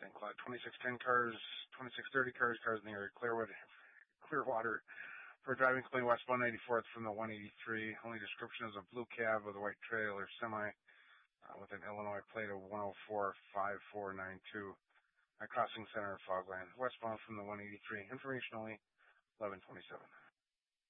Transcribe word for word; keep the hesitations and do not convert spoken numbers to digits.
Saint Cloud. twenty-six ten cars, twenty-six thirty cars, cars in the area, Clearwood, Clearwater, for driving clean west one ninety-fourth from the one eighty-three. Only description is a blue cab with a white trailer semi uh, with an Illinois plate of one oh four five four nine two. At Crossing Center of Fogland, westbound from the one eighty-three. Information only, eleven twenty-seven.